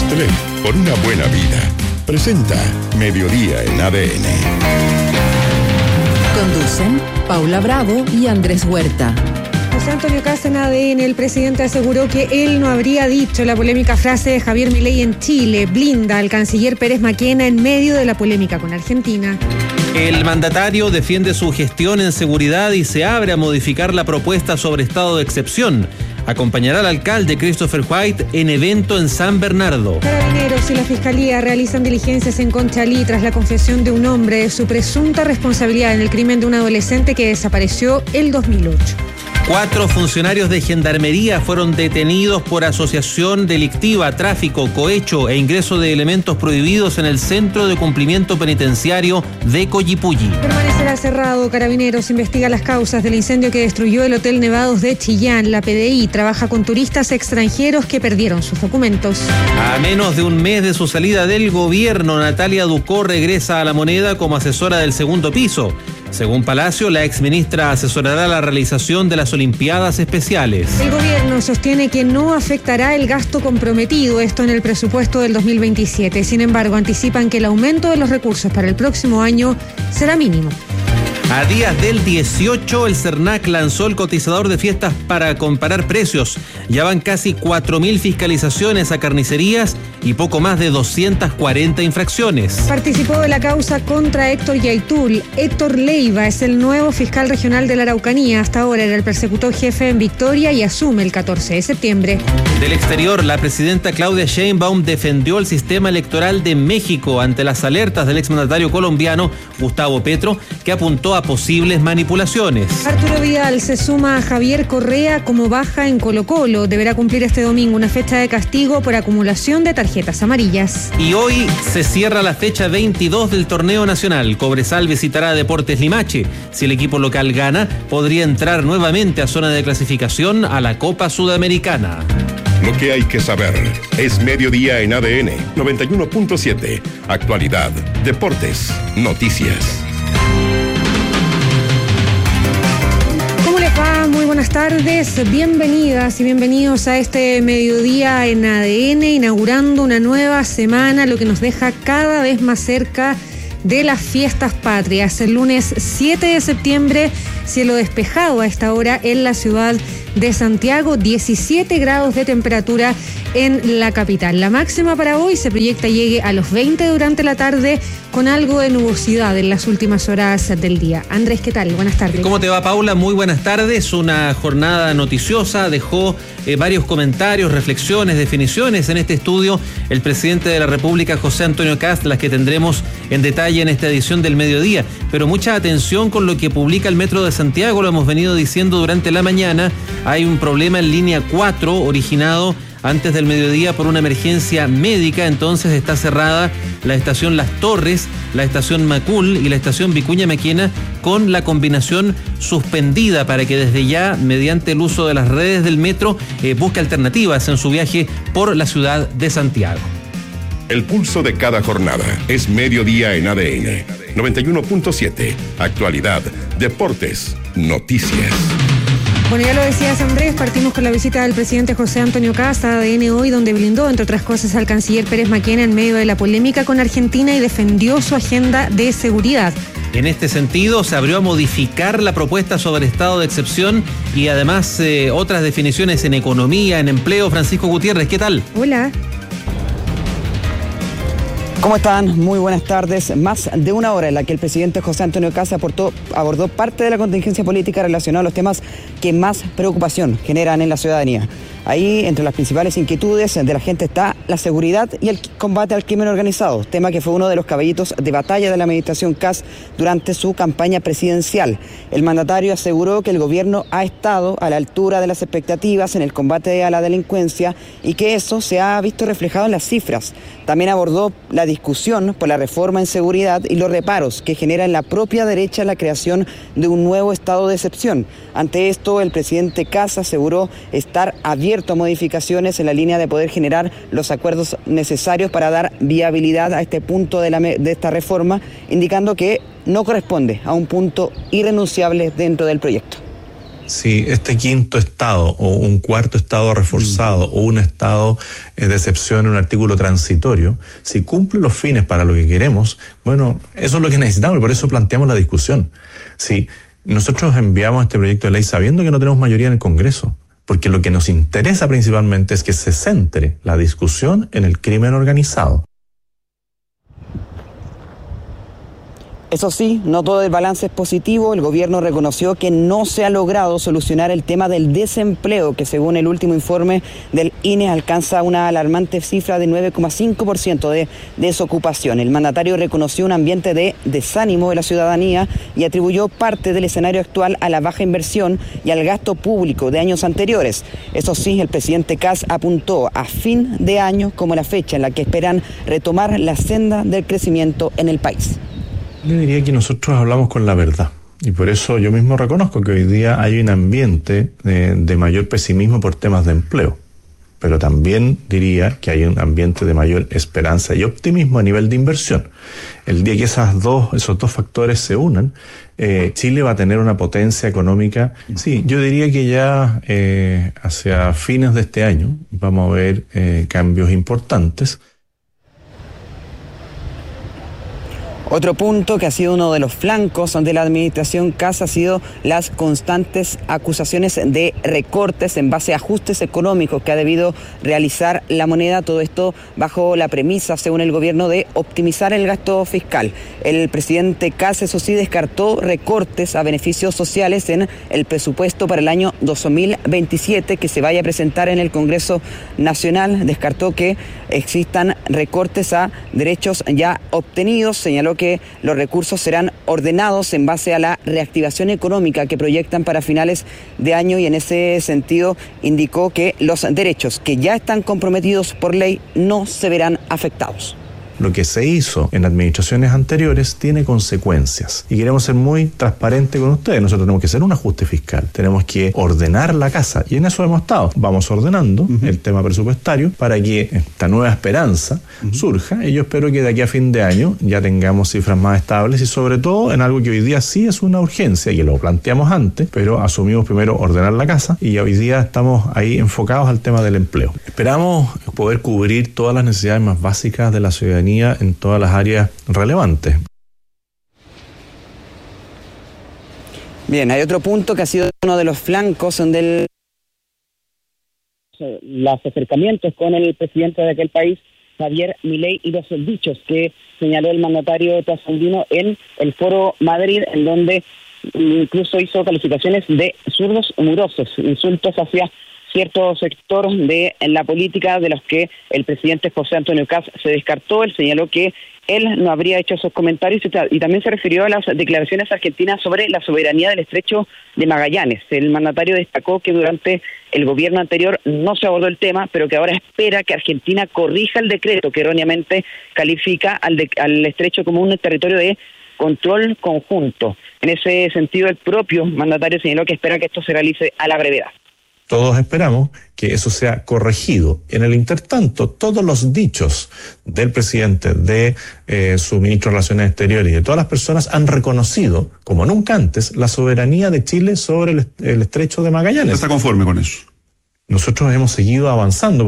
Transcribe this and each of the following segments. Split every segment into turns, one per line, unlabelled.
Nestlé, por una buena vida. Presenta Mediodía en ADN.
Conducen Paula Bravo y Andrés Huerta.
José Antonio Kast en ADN, el presidente aseguró que él no habría dicho la polémica frase de Javier Milei en Chile, blinda al canciller Pérez Maquena en medio de la polémica con Argentina.
El mandatario defiende su gestión en seguridad y se abre a modificar la propuesta sobre estado de excepción. Acompañará al alcalde Christopher White en evento en San Bernardo.
Carabineros y la Fiscalía realizan diligencias en Conchalí tras la confesión de un hombre de su presunta responsabilidad en el crimen de un adolescente que desapareció el 2008.
4 funcionarios de Gendarmería fueron detenidos por asociación delictiva, tráfico, cohecho e ingreso de elementos prohibidos en el Centro de Cumplimiento Penitenciario de Collipulli.
Permanecerá cerrado. Carabineros investiga las causas del incendio que destruyó el Hotel Nevados de Chillán. La PDI trabaja con turistas extranjeros que perdieron sus documentos.
A menos de un mes de su salida del gobierno, Natalia Ducó regresa a La Moneda como asesora del segundo piso. Según Palacio, la exministra asesorará la realización de las Olimpiadas Especiales.
El gobierno sostiene que no afectará el gasto comprometido, esto en el presupuesto del 2027. Sin embargo, anticipan que el aumento de los recursos para el próximo año será mínimo.
A días del 18, el CERNAC lanzó el cotizador de fiestas para comparar precios. Ya van casi 4.000 fiscalizaciones a carnicerías y poco más de 240 infracciones.
Participó de la causa contra Héctor Yaitul. Héctor Leiva es el nuevo fiscal regional de la Araucanía. Hasta ahora era el persecutor jefe en Victoria y asume el 14 de septiembre.
Del exterior, la presidenta Claudia Sheinbaum defendió el sistema electoral de México ante las alertas del exmandatario colombiano Gustavo Petro, que apuntó a posibles manipulaciones.
Arturo Vidal se suma a Javier Correa como baja en Colo-Colo. Deberá cumplir este domingo una fecha de castigo por acumulación de tarjetas amarillas.
Y hoy se cierra la fecha 22 del torneo nacional. Cobresal visitará a Deportes Limache. Si el equipo local gana, podría entrar nuevamente a zona de clasificación a la Copa Sudamericana.
Lo que hay que saber es Mediodía en ADN 91.7. Actualidad, deportes, noticias.
Muy buenas tardes, bienvenidas y bienvenidos a este Mediodía en ADN, inaugurando una nueva semana, lo que nos deja cada vez más cerca de las fiestas patrias. El lunes 7 de septiembre, cielo despejado a esta hora en la ciudad de Santiago, 17 grados de temperatura en la capital. La máxima para hoy se proyecta llegue a los 20 durante la tarde, con algo de nubosidad en las últimas horas del día. Andrés, ¿qué tal? Buenas tardes.
¿Cómo te va, Paula? Muy buenas tardes. Una jornada noticiosa, dejó varios comentarios, reflexiones, definiciones en este estudio el presidente de la República, José Antonio Kast, las que tendremos en detalle en esta edición del mediodía. Pero mucha atención con lo que publica el Metro de Santiago, lo hemos venido diciendo durante la mañana. Hay un problema en línea 4 originado antes del mediodía por una emergencia médica. Entonces está cerrada la estación Las Torres, la estación Macul y la estación Vicuña Maquena, con la combinación suspendida para que desde ya, mediante el uso de las redes del metro, busque alternativas en su viaje por la ciudad de Santiago.
El pulso de cada jornada es Mediodía en ADN 91.7. Actualidad, deportes, noticias.
Bueno, ya lo decías, Andrés, partimos con la visita del presidente José Antonio Kast a ADN hoy, donde blindó, entre otras cosas, al canciller Pérez Maquena en medio de la polémica con Argentina y defendió su agenda de seguridad.
En este sentido, se abrió a modificar la propuesta sobre estado de excepción y además otras definiciones en economía, en empleo. Francisco Gutiérrez, ¿qué tal?
Hola.
¿Cómo están? Muy buenas tardes. Más de una hora en la que el presidente José Antonio Kast abordó parte de la contingencia política relacionada a los temas que más preocupación generan en la ciudadanía. Ahí, entre las principales inquietudes de la gente, está la seguridad y el combate al crimen organizado, tema que fue uno de los caballitos de batalla de la administración Kast durante su campaña presidencial. El mandatario aseguró que el gobierno ha estado a la altura de las expectativas en el combate a la delincuencia y que eso se ha visto reflejado en las cifras. También abordó la discusión por la reforma en seguridad y los reparos que genera en la propia derecha la creación de un nuevo estado de excepción. Ante esto, el presidente Kast aseguró estar abierto a modificaciones en la línea de poder generar los acuerdos necesarios para dar viabilidad a este punto de esta reforma, indicando que no corresponde a un punto irrenunciable dentro del proyecto.
si este quinto estado o un cuarto estado reforzado o un estado de excepción en un artículo transitorio, si cumple los fines para lo que queremos, bueno, eso es lo que necesitamos y por eso planteamos la discusión. Si nosotros enviamos este proyecto de ley sabiendo que no tenemos mayoría en el Congreso, porque lo que nos interesa principalmente es que se centre la discusión en el crimen organizado.
Eso sí, no todo el balance es positivo. El gobierno reconoció que no se ha logrado solucionar el tema del desempleo, que según el último informe del INE alcanza una alarmante cifra de 9,5% de desocupación. El mandatario reconoció un ambiente de desánimo de la ciudadanía y atribuyó parte del escenario actual a la baja inversión y al gasto público de años anteriores. Eso sí, el presidente Kast apuntó a fin de año como la fecha en la que esperan retomar la senda del crecimiento en el país.
Yo diría que nosotros hablamos con la verdad y por eso yo mismo reconozco que hoy día hay un ambiente de mayor pesimismo por temas de empleo, pero también diría que hay un ambiente de mayor esperanza y optimismo a nivel de inversión. El día que esos dos factores se unan, Chile va a tener una potencia económica. Sí, yo diría que ya hacia fines de este año vamos a ver cambios importantes.
Otro punto que ha sido uno de los flancos de la administración Kast ha sido las constantes acusaciones de recortes en base a ajustes económicos que ha debido realizar la moneda. Todo esto bajo la premisa, según el gobierno, de optimizar el gasto fiscal. El presidente Kast, eso sí, descartó recortes a beneficios sociales en el presupuesto para el año 2027 que se vaya a presentar en el Congreso Nacional. Descartó que existan recortes a derechos ya obtenidos. Señaló que los recursos serán ordenados en base a la reactivación económica que proyectan para finales de año y en ese sentido indicó que los derechos que ya están comprometidos por ley no se verán afectados.
Lo que se hizo en administraciones anteriores tiene consecuencias y queremos ser muy transparentes con ustedes. Nosotros tenemos que hacer un ajuste fiscal, tenemos que ordenar la casa y en eso hemos estado. Vamos ordenando el tema presupuestario para que esta nueva esperanza surja y yo espero que de aquí a fin de año ya tengamos cifras más estables y sobre todo en algo que hoy día sí es una urgencia y que lo planteamos antes, pero asumimos primero ordenar la casa y hoy día estamos ahí enfocados al tema del empleo. Esperamos poder cubrir todas las necesidades más básicas de la ciudadanía en todas las áreas relevantes.
Bien, hay otro punto que ha sido uno de los flancos del los acercamientos con el presidente de aquel país, Javier Milei, y los dichos que señaló el mandatario trasandino en el Foro Madrid, en donde incluso hizo calificaciones de zurdos murosos, insultos hacia cierto sector de la política de los que el presidente José Antonio Kast se descartó. Él señaló que él no habría hecho esos comentarios y también se refirió a las declaraciones argentinas sobre la soberanía del Estrecho de Magallanes. El mandatario destacó que durante el gobierno anterior no se abordó el tema, pero que ahora espera que Argentina corrija el decreto que erróneamente califica al Estrecho como un territorio de control conjunto. En ese sentido, el propio mandatario señaló que espera que esto se realice a la brevedad.
Todos esperamos que eso sea corregido. En el intertanto, todos los dichos del presidente, de su ministro de Relaciones Exteriores y de todas las personas han reconocido, como nunca antes, la soberanía de Chile sobre el Estrecho de Magallanes.
¿Está conforme con eso?
Nosotros hemos seguido avanzando.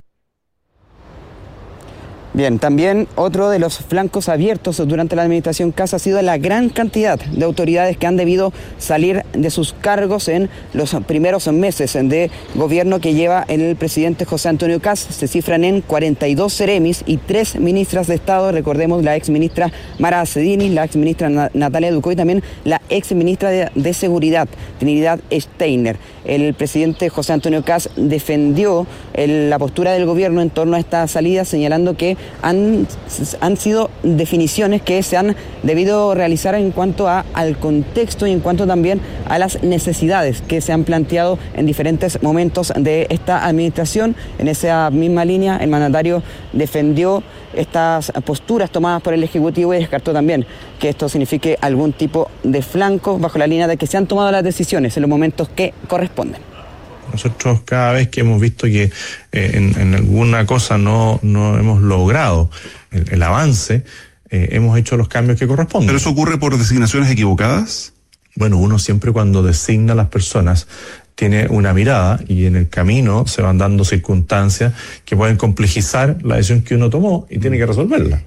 Bien, también otro de los flancos abiertos durante la administración Kast ha sido la gran cantidad de autoridades que han debido salir de sus cargos en los primeros meses de gobierno que lleva el presidente José Antonio Kast. Se cifran en 42 seremis y 3 ministras de Estado. Recordemos la exministra Mara Acedini, la exministra Natalia Ducó y también la exministra de Seguridad, Trinidad Steiner. El presidente José Antonio Kast defendió la postura del gobierno en torno a esta salida, señalando que han sido definiciones que se han debido realizar en cuanto al contexto y en cuanto también a las necesidades que se han planteado en diferentes momentos de esta administración. En esa misma línea, el mandatario defendió estas posturas tomadas por el Ejecutivo y descartó también que esto signifique algún tipo de flanco bajo la línea de que se han tomado las decisiones en los momentos que corresponden.
Nosotros cada vez que hemos visto que en alguna cosa no hemos logrado el avance, hemos hecho los cambios que corresponden.
¿Pero eso ocurre por designaciones equivocadas?
Bueno, uno siempre cuando designa a las personas tiene una mirada y en el camino se van dando circunstancias que pueden complejizar la decisión que uno tomó y tiene que resolverla.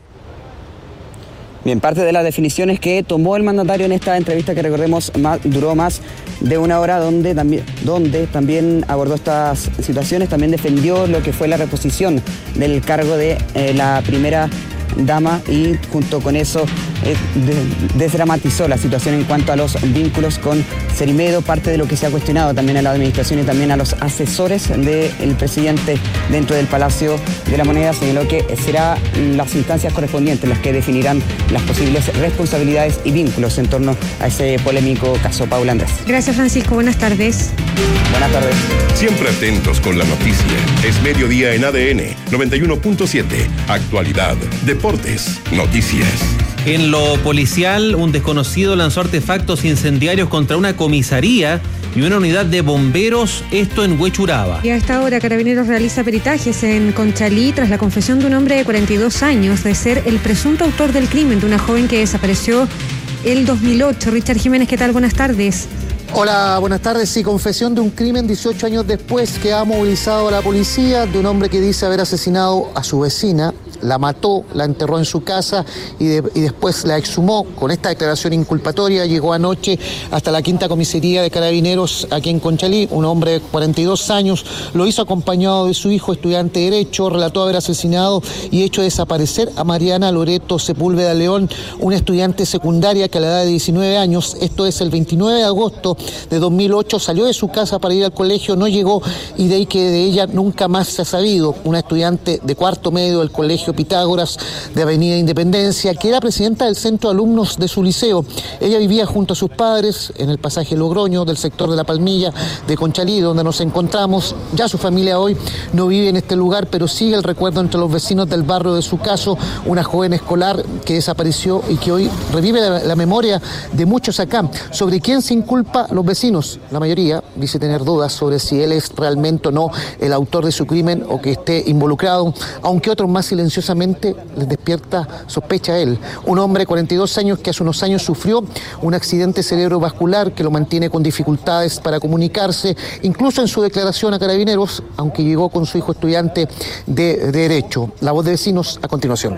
Bien, parte de las definiciones que tomó el mandatario en esta entrevista que recordemos duró más de una hora, donde también abordó estas situaciones, también defendió lo que fue la reposición del cargo de la primera dama y junto con eso desdramatizó la situación en cuanto a los vínculos con Cerimedo, parte de lo que se ha cuestionado también a la administración y también a los asesores del presidente dentro del Palacio de la Moneda. Señaló que serán las instancias correspondientes las que definirán las posibles responsabilidades y vínculos en torno a ese polémico caso. Paula Andrés.
Gracias, Francisco. Buenas tardes.
Buenas tardes.
Siempre atentos con la noticia. Es mediodía en ADN 91.7. Actualidad, deportes, noticias.
En lo policial, un desconocido lanzó artefactos incendiarios contra una comisaría y una unidad de bomberos, esto en Huechuraba.
Y a esta hora, Carabineros realiza peritajes en Conchalí tras la confesión de un hombre de 42 años de ser el presunto autor del crimen de una joven que desapareció el 2008. Richard Jiménez, ¿qué tal? Buenas tardes.
Hola, buenas tardes. Sí, confesión de un crimen 18 años después que ha movilizado a la policía de un hombre que dice haber asesinado a su vecina, la mató, la enterró en su casa y después la exhumó. Con esta declaración inculpatoria llegó anoche hasta la quinta comisaría de Carabineros aquí en Conchalí. Un hombre de 42 años lo hizo acompañado de su hijo, estudiante de Derecho. Relató haber asesinado y hecho desaparecer a Mariana Loreto Sepúlveda León, una estudiante secundaria que a la edad de 19 años, esto es el 29 de agosto de 2008, salió de su casa para ir al colegio, no llegó y de ahí que de ella nunca más se ha sabido. Una estudiante de cuarto medio del colegio Pitágoras de Avenida Independencia, que era presidenta del centro de alumnos de su liceo. Ella vivía junto a sus padres en el pasaje Logroño del sector de La Palmilla de Conchalí, donde nos encontramos. Ya su familia hoy no vive en este lugar, pero sigue el recuerdo entre los vecinos del barrio de su caso, una joven escolar que desapareció y que hoy revive la memoria de muchos acá. ¿Sobre quién se inculpa? Los vecinos, la mayoría, dice tener dudas sobre si él es realmente o no el autor de su crimen o que esté involucrado, aunque otros más silenciosamente les despierta sospecha a él. Un hombre de 42 años que hace unos años sufrió un accidente cerebrovascular que lo mantiene con dificultades para comunicarse, incluso en su declaración a Carabineros, aunque llegó con su hijo estudiante de Derecho. La voz de vecinos a continuación.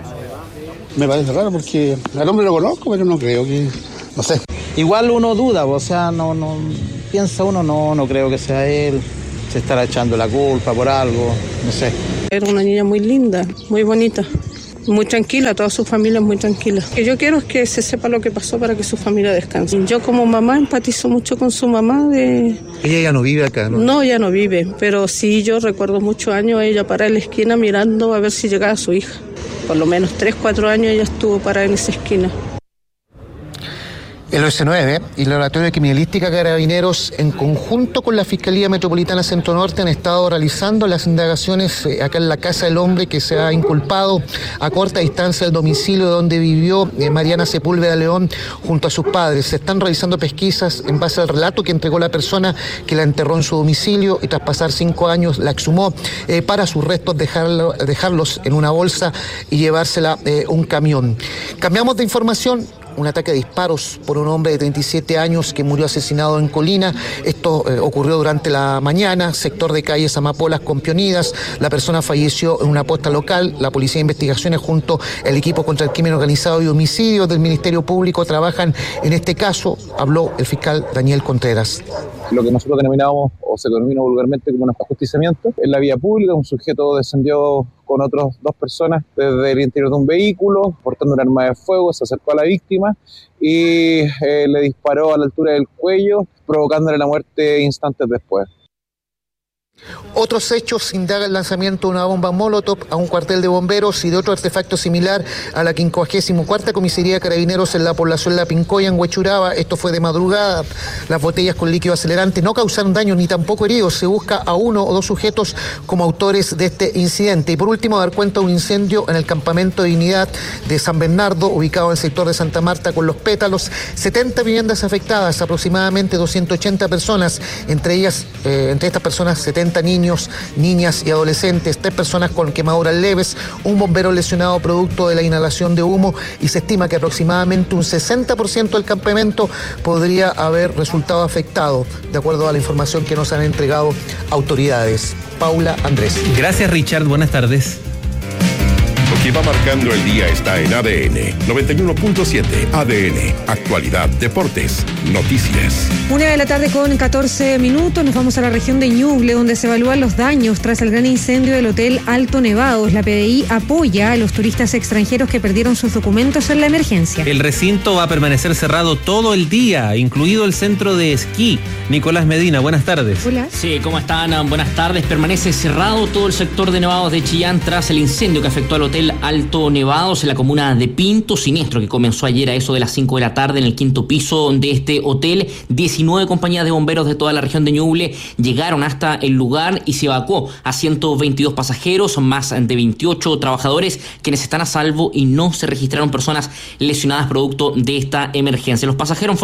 Me parece raro porque al hombre lo conozco, pero no creo que... no sé.
Igual uno duda, o sea, no piensa uno, no creo que sea él, se estará echando la culpa por algo, no sé.
Era una niña muy linda, muy bonita, muy tranquila, toda su familia es muy tranquila. Lo que yo quiero es que se sepa lo que pasó para que su familia descanse. Yo como mamá empatizo mucho con su mamá de...
Ella ya no vive acá, ¿no?
No, ya no vive, pero sí yo recuerdo muchos años ella parada en la esquina mirando a ver si llegaba su hija. Por lo menos 3-4 años ella estuvo parada en esa esquina.
El OS9 y el Laboratorio de Criminalística Carabineros, en conjunto con la Fiscalía Metropolitana Centro Norte, han estado realizando las indagaciones acá en la casa del hombre que se ha inculpado a corta distancia del domicilio donde vivió Mariana Sepúlveda León junto a sus padres. Se están realizando pesquisas en base al relato que entregó la persona que la enterró en su domicilio y tras pasar 5 años la exhumó para sus restos dejarlos en una bolsa y llevársela un camión. Cambiamos de información. Un ataque de disparos por un hombre de 37 años que murió asesinado en Colina. Esto ocurrió durante la mañana, sector de calles Amapolas con Pionidas. La persona falleció en una posta local. La Policía de Investigaciones junto al equipo contra el crimen organizado y homicidios del Ministerio Público trabajan en este caso. Habló el fiscal Daniel Contreras.
Lo que nosotros denominamos o se denomina vulgarmente como un ajusticiamiento. En la vía pública un sujeto descendió con otras 2 personas desde el interior de un vehículo, portando un arma de fuego, se acercó a la víctima y le disparó a la altura del cuello, provocándole la muerte instantes después.
Otros hechos indaga el lanzamiento de una bomba Molotov a un cuartel de bomberos y de otro artefacto similar a la 54ª Comisaría de Carabineros en la población La Pincoya, en Huechuraba. Esto fue de madrugada. Las botellas con líquido acelerante no causaron daño ni tampoco heridos. Se busca a 1 o 2 sujetos como autores de este incidente. Y por último, dar cuenta de un incendio en el campamento de Dignidad de San Bernardo, ubicado en el sector de Santa Marta con Los Pétalos. 70 viviendas afectadas, aproximadamente 280 personas, entre estas personas 70 40 niños, niñas y adolescentes, 3 personas con quemaduras leves, un bombero lesionado producto de la inhalación de humo, y se estima que aproximadamente un 60% del campamento podría haber resultado afectado, de acuerdo a la información que nos han entregado autoridades. Paula, Andrés.
Gracias, Richard. Buenas tardes.
Lo que va marcando el día está en ADN 91.7. ADN, actualidad, deportes, noticias.
1:14 p.m. Nos vamos a la región de Ñuble, donde se evalúan los daños tras el gran incendio del Hotel Alto Nevados. La PDI apoya a los turistas extranjeros que perdieron sus documentos en la emergencia.
El recinto va a permanecer cerrado todo el día, incluido el centro de esquí. Nicolás Medina, buenas tardes.
Hola.
Sí, ¿cómo están? Buenas tardes. Permanece cerrado todo el sector de Nevados de Chillán tras el incendio que afectó al Hotel Alto Nevados en la comuna de Pinto. Siniestro que comenzó ayer a eso de las 5 de la tarde en el 5º piso de este hotel. 19 compañías de bomberos de toda la región de Ñuble llegaron hasta el lugar y se evacuó a 122 pasajeros, más de 28 trabajadores, quienes están a salvo y no se registraron personas lesionadas producto de esta emergencia. Los pasajeros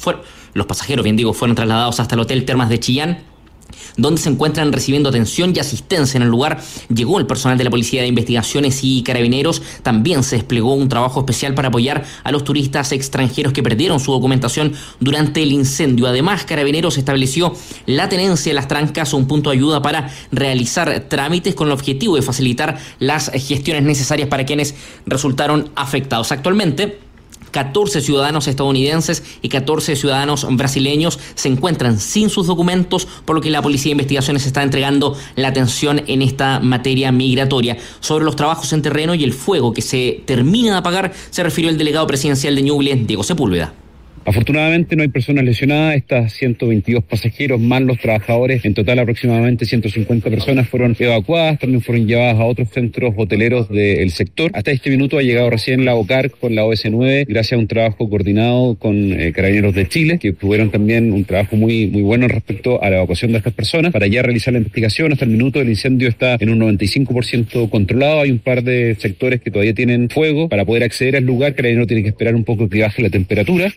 fueron trasladados hasta el Hotel Termas de Chillán, donde se encuentran recibiendo atención y asistencia en el lugar. Llegó el personal de la Policía de Investigaciones y Carabineros. También se desplegó un trabajo especial para apoyar a los turistas extranjeros que perdieron su documentación durante el incendio. Además, Carabineros estableció la tenencia de las trancas, un punto de ayuda para realizar trámites con el objetivo de facilitar las gestiones necesarias para quienes resultaron afectados. Actualmente, 14 ciudadanos estadounidenses y 14 ciudadanos brasileños se encuentran sin sus documentos, por lo que la Policía de Investigaciones está entregando la atención en esta materia migratoria. Sobre los trabajos en terreno y el fuego que se termina de apagar, se refirió el delegado presidencial de Ñuble, Diego Sepúlveda.
Afortunadamente no hay personas lesionadas, estas 122 pasajeros más los trabajadores, en total aproximadamente 150 personas fueron evacuadas, también fueron llevadas a otros centros hoteleros del sector. Hasta este minuto ha llegado recién la OCAR con la OS9, gracias a un trabajo coordinado con Carabineros de Chile, que tuvieron también un trabajo muy bueno respecto a la evacuación de estas personas, para ya realizar la investigación. Hasta el minuto el incendio está en un 95% controlado, hay un par de sectores que todavía tienen fuego. Para poder acceder al lugar, Carabineros tiene que esperar un poco que baje la temperatura.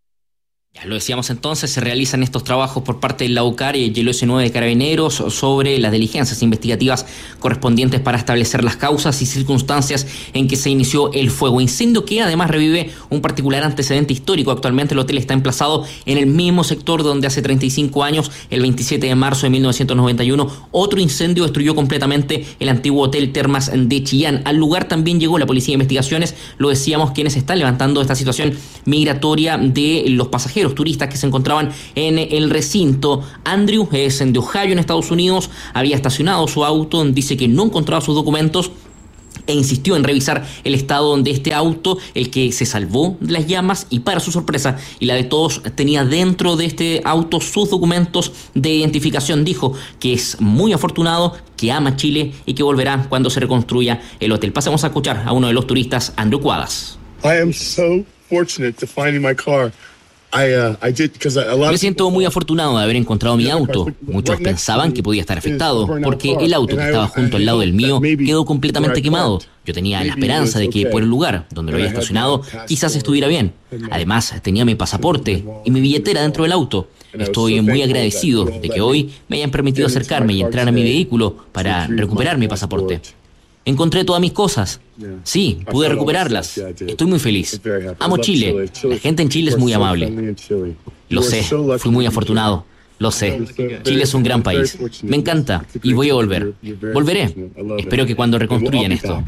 Ya lo decíamos entonces, se realizan estos trabajos por parte de la UCAR y el OS9 de Carabineros sobre las diligencias investigativas correspondientes para establecer las causas y circunstancias en que se inició el fuego. Incendio que además revive un particular antecedente histórico. Actualmente el hotel está emplazado en el mismo sector donde hace 35 años, el 27 de marzo de 1991, otro incendio destruyó completamente el antiguo Hotel Termas de Chillán. Al lugar también llegó la Policía de Investigaciones, lo decíamos, quienes están levantando esta situación migratoria de los pasajeros turistas que se encontraban en el recinto. Andrew es de Ohio, en Estados Unidos, había estacionado su auto, dice que no encontraba sus documentos e insistió en revisar el estado de este auto, el que se salvó de las llamas, y para su sorpresa y la de todos, tenía dentro de este auto sus documentos de identificación. Dijo que es muy afortunado, que ama Chile y que volverá cuando se reconstruya el hotel. Pasemos a escuchar a uno de los turistas, Andrew Cuadras.
I am so fortunate to find my car.
Me siento muy afortunado de haber encontrado mi auto. Muchos pensaban que podía estar afectado, porque el auto que estaba junto al lado del mío quedó completamente quemado. Yo tenía la esperanza de que por el lugar donde lo había estacionado quizás estuviera bien. Además, tenía mi pasaporte y mi billetera dentro del auto. Estoy muy agradecido de que hoy me hayan permitido acercarme y entrar a mi vehículo para recuperar mi pasaporte. Encontré todas mis cosas. Sí, pude recuperarlas. Estoy muy feliz. Amo Chile. La gente en Chile es muy amable. Lo sé, fui muy afortunado. Lo sé. Chile es un gran país. Me encanta y voy a volver. Volveré. Espero que cuando reconstruyan esto.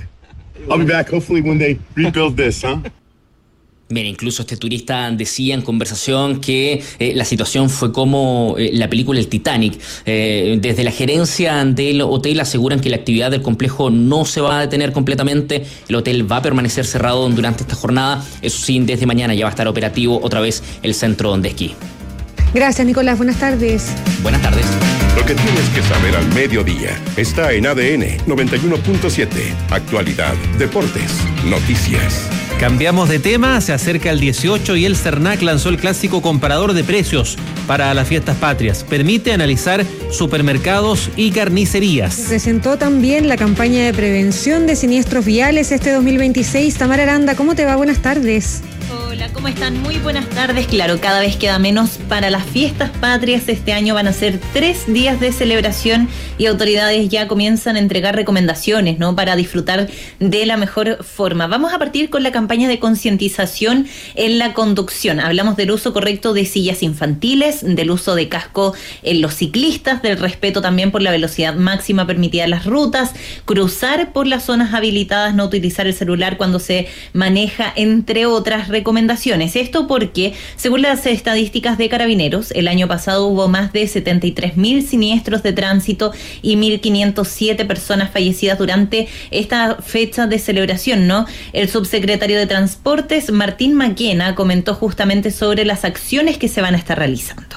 Mira, incluso este turista decía en conversación que la situación fue como la película El Titanic. Desde la gerencia del hotel aseguran que la actividad del complejo no se va a detener completamente. El hotel va a permanecer cerrado durante esta jornada. Eso sí, desde mañana ya va a estar operativo otra vez el centro de esquí.
Gracias, Nicolás. Buenas tardes.
Buenas tardes.
Lo que tienes que saber al mediodía está en ADN 91.7. Actualidad, deportes, noticias.
Cambiamos de tema, se acerca el 18 y el CERNAC lanzó el clásico comparador de precios para las fiestas patrias. Permite analizar supermercados y carnicerías.
Se presentó también la campaña de prevención de siniestros viales este 2026. Tamara Aranda, ¿cómo te va? Buenas tardes.
Hola, ¿cómo están? Muy buenas tardes. Claro, cada vez queda menos para las fiestas patrias. Este año van a ser 3 días días de celebración y autoridades ya comienzan a entregar recomendaciones, ¿no?, para disfrutar de la mejor forma. Vamos a partir con la campaña de concientización en la conducción. Hablamos del uso correcto de sillas infantiles, del uso de casco en los ciclistas, del respeto también por la velocidad máxima permitida en las rutas, cruzar por las zonas habilitadas, no utilizar el celular cuando se maneja, entre otras recomendaciones. Esto porque, según las estadísticas de Carabineros, el año pasado hubo más de 73.000 siniestros de tránsito y 1.507 personas fallecidas durante esta fecha de celebración, ¿no? El subsecretario de Transportes, Martín Maquena, comentó justamente sobre las acciones que se van a estar realizando.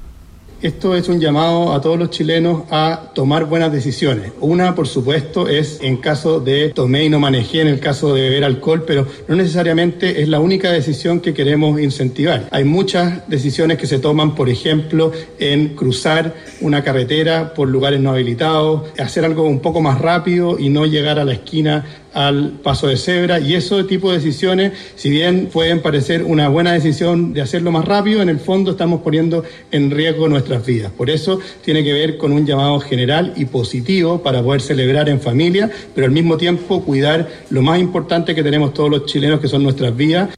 Esto es un llamado a todos los chilenos a tomar buenas decisiones. Una, por supuesto, es en caso de tomé y no manejé, en el caso de beber alcohol, pero no necesariamente es la única decisión que queremos incentivar. Hay muchas decisiones que se toman, por ejemplo, en cruzar una carretera por lugares no habilitados, hacer algo un poco más rápido y no llegar a la esquina al paso de cebra, y ese tipo de decisiones, si bien pueden parecer una buena decisión de hacerlo más rápido, en el fondo estamos poniendo en riesgo nuestras vidas. Por eso tiene que ver con un llamado general y positivo para poder celebrar en familia, pero al mismo tiempo cuidar lo más importante que tenemos todos los chilenos, que son nuestras vidas.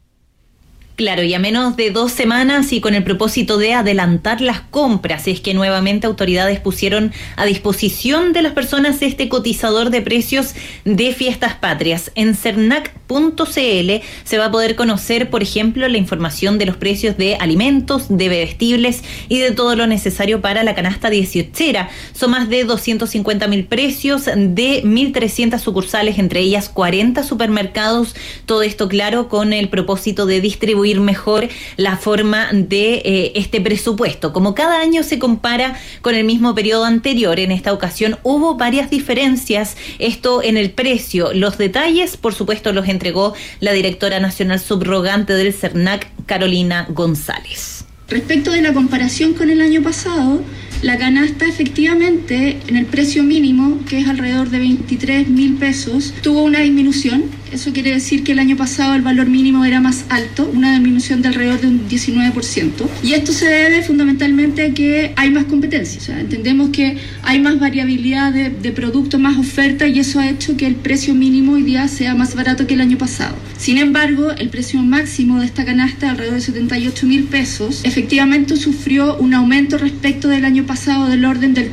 Claro, y a menos de 2 semanas y con el propósito de adelantar las compras, es que nuevamente autoridades pusieron a disposición de las personas este cotizador de precios de fiestas patrias. En cernac.cl se va a poder conocer, por ejemplo, la información de los precios de alimentos, de bebestibles y de todo lo necesario para la canasta 18era. Son más de 250.000 precios de 1.300 sucursales, entre ellas 40 supermercados. Todo esto, claro, con el propósito de distribuir mejor la forma de este presupuesto. Como cada año se compara con el mismo periodo anterior, en esta ocasión hubo varias diferencias, esto en el precio. Los detalles, por supuesto, los entregó la directora nacional subrogante del Cernac, Carolina González.
Respecto de la comparación con el año pasado, la canasta efectivamente en el precio mínimo, que es alrededor de 23.000 pesos, tuvo una disminución. Eso quiere decir que el año pasado el valor mínimo era más alto, una disminución de alrededor de un 19%. Y esto se debe fundamentalmente a que hay más competencia. O sea, entendemos que hay más variabilidad de productos, más oferta, y eso ha hecho que el precio mínimo hoy día sea más barato que el año pasado. Sin embargo, el precio máximo de esta canasta, alrededor de 78.000 pesos, efectivamente sufrió un aumento respecto del año pasado del orden del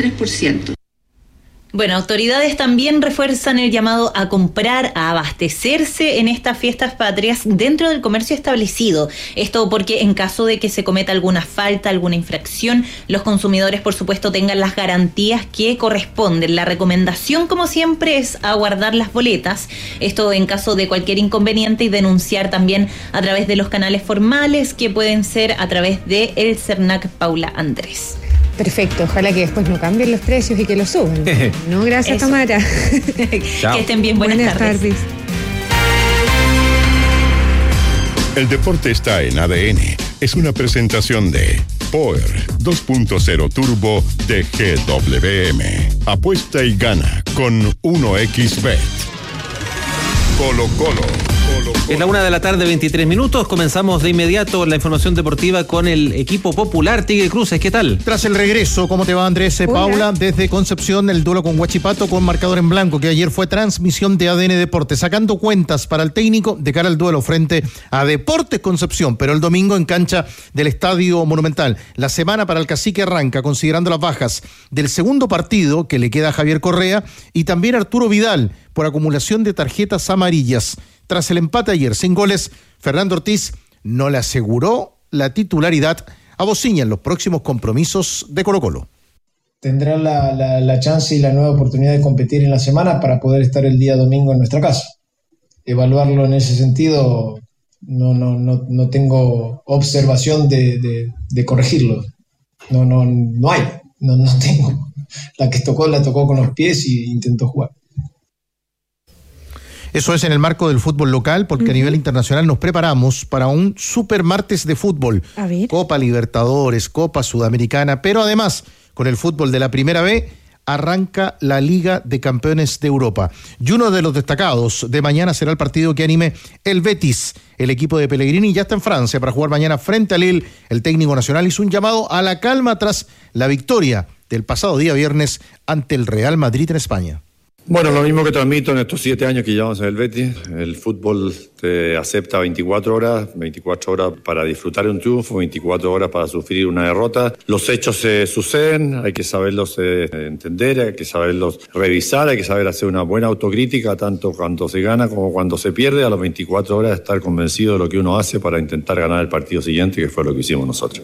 33%.
Bueno, autoridades también refuerzan el llamado a comprar, a abastecerse en estas fiestas patrias dentro del comercio establecido. Esto porque en caso de que se cometa alguna falta, alguna infracción, los consumidores, por supuesto, tengan las garantías que corresponden. La recomendación, como siempre, es aguardar las boletas. Esto en caso de cualquier inconveniente, y denunciar también a través de los canales formales, que pueden ser a través de el Cernac Paula Andrés.
Perfecto, ojalá que después no cambien los precios y que los suban. No, gracias, Tamara.
Que estén bien, buenas tardes.
El deporte está en ADN. Es una presentación de Power 2.0 Turbo de GWM. Apuesta y gana con 1xBet. Colo Colo.
Es la 1:23 p.m. Comenzamos de inmediato la información deportiva con el equipo popular Tigre Cruces. ¿Qué tal?
Tras el regreso, ¿cómo te va, Andrés? Paula, desde Concepción, el duelo con Huachipato con marcador en blanco, que ayer fue transmisión de ADN Deportes, sacando cuentas para el técnico de cara al duelo frente a Deportes Concepción, pero el domingo en cancha del Estadio Monumental. La semana para el Cacique arranca considerando las bajas del segundo partido que le queda a Javier Correa y también Arturo Vidal por acumulación de tarjetas amarillas. Tras el empate ayer sin goles, Fernando Ortiz no le aseguró la titularidad a Bociña en los próximos compromisos de Colo-Colo.
Tendrá la chance y la nueva oportunidad de competir en la semana para poder estar el día domingo en nuestra casa. Evaluarlo en ese sentido, no tengo observación de corregirlo. No hay, no tengo. La que tocó, la tocó con los pies y intentó jugar.
Eso es en el marco del fútbol local, porque a nivel internacional nos preparamos para un super martes de fútbol. Copa Libertadores, Copa Sudamericana, pero además, con el fútbol de la Primera B, arranca la Liga de Campeones de Europa. Y uno de los destacados de mañana será el partido que anime el Betis. El equipo de Pellegrini ya está en Francia para jugar mañana frente a Lille. El técnico nacional hizo un llamado a la calma tras la victoria del pasado día viernes ante el Real Madrid en España.
Bueno, lo mismo que transmito en estos 7 años que llevamos en el Betis. El fútbol te acepta 24 horas para disfrutar de un triunfo, 24 horas para sufrir una derrota. Los hechos se suceden, hay que saberlos entender, hay que saberlos revisar, hay que saber hacer una buena autocrítica, tanto cuando se gana como cuando se pierde. A las 24 horas estar convencido de lo que uno hace para intentar ganar el partido siguiente, que fue lo que hicimos nosotros.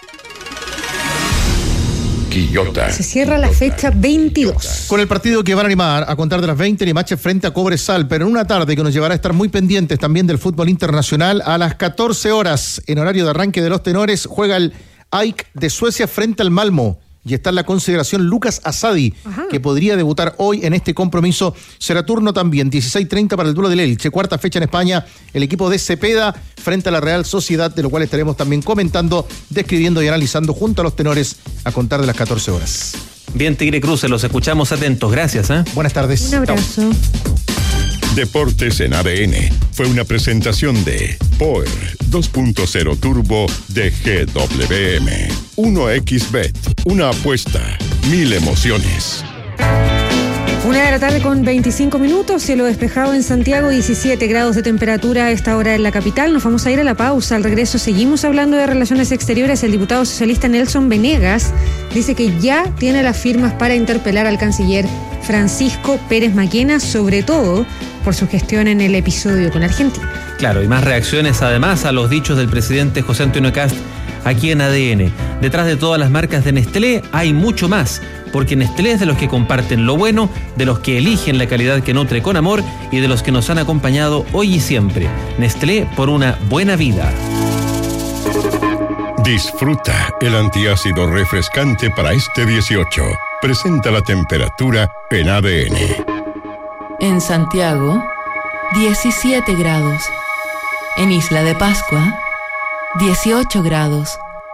Quillota.
Se cierra la fecha 22.
Con el partido que van a animar a contar de las 20 Limache frente a Cobresal, pero en una tarde que nos llevará a estar muy pendientes también del fútbol internacional. A las 14 horas, en horario de arranque de los tenores, juega el AIK de Suecia frente al Malmo. Y está en la consideración Lucas Asadi, que podría debutar hoy en este compromiso. Será turno también, 16:30 para el duelo del Elche. Cuarta fecha en España, el equipo de Cepeda frente a la Real Sociedad, de lo cual estaremos también comentando, describiendo y analizando junto a los tenores a contar de las 14 horas.
Bien, Tigre Cruces, los escuchamos atentos. Gracias.
Buenas tardes.
Un abrazo.
Deportes en ADN fue una presentación de Power 2.0 Turbo de GWM. 1xBet, una apuesta, 1000 emociones.
1:00 con 25 minutos, cielo despejado en Santiago, 17 grados de temperatura a esta hora en la capital. Nos vamos a ir a la pausa. Al regreso seguimos hablando de relaciones exteriores. El diputado socialista Nelson Venegas dice que ya tiene las firmas para interpelar al canciller Francisco Pérez Maquena, sobre todo por su gestión en el episodio con Argentina.
Claro, y más reacciones además a los dichos del presidente José Antonio Kast aquí en ADN. Detrás de todas las marcas de Nestlé hay mucho más, porque Nestlé es de los que comparten lo bueno, de los que eligen la calidad que nutre con amor y de los que nos han acompañado hoy y siempre. Nestlé, por una buena vida.
Disfruta el antiácido refrescante para este 18. Presenta la temperatura en ADN.
En Santiago, 17 grados. En Isla de Pascua, 18 grados.